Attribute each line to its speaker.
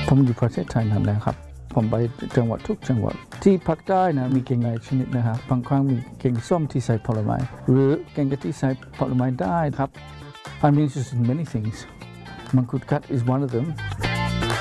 Speaker 1: ผมอยู่ประเทศไทยนั่นแหละครับผมไปจังหวัดทุกจังหวัดที่ภาคใต้นะมีเก่งหลายชนิดนะครับบางครั้งมีเก่งส้มที่ใส่ผลไม้หรือเก่งกะทิใส่ผลไม้ได้ครับ I'm interested in many things. Mangkut kat is one of them.